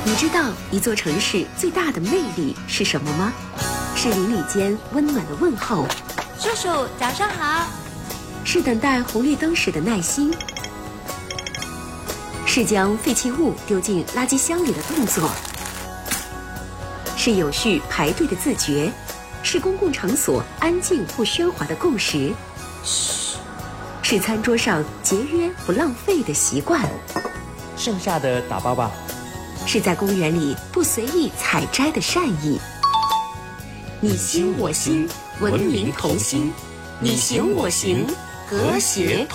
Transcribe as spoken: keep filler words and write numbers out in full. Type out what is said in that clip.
你知道一座城市最大的魅力是什么吗？是邻里间温暖的问候， 叔叔早上好， 是等待红绿灯时的耐心，是将废弃物丢进垃圾箱里的动作，是有序排队的自觉，是公共场所安静不喧哗的共识， 嘘， 是餐桌上节约不浪费的习惯， 剩下的打包吧， 是在公园里不随意采摘的善意。你心我心，文明同心；你行我行，和谐